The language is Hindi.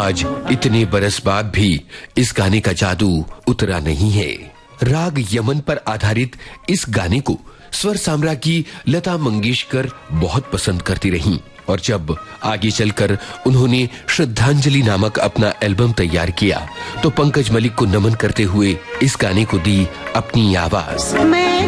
आज इतने बरस बाद भी इस गाने का जादू उतरा नहीं है। राग यमन पर आधारित इस गाने को स्वर साम्राज्ञी की लता मंगेशकर बहुत पसंद करती रहीं और जब आगे चलकर उन्होंने श्रद्धांजलि नामक अपना एल्बम तैयार किया तो पंकज मलिक को नमन करते हुए इस गाने को दी अपनी आवाज।